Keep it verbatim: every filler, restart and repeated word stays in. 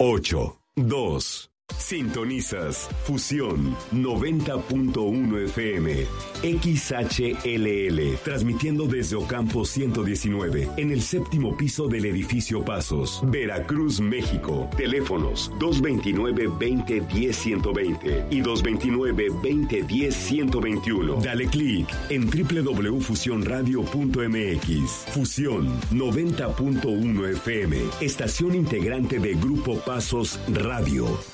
ocho dos. Sintonizas Fusión noventa punto uno F M, X H L L, transmitiendo desde Ocampo ciento diecinueve, en el séptimo piso del edificio Pasos, Veracruz, México. Teléfonos dos veintinueve, veinte, diez, ciento veinte y dos veintinueve, veinte, diez, ciento veintiuno. Dale clic en doble u doble u doble u punto fusión radio punto m x. Fusión noventa punto uno F M, estación integrante de Grupo Pasos Radio.